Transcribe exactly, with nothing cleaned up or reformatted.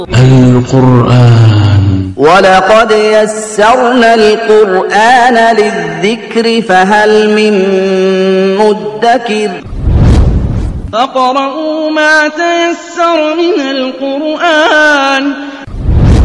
القرآن ولقد يسرنا القرآن للذكر فهل من مدكر فاقرؤوا ما تيسر من القرآن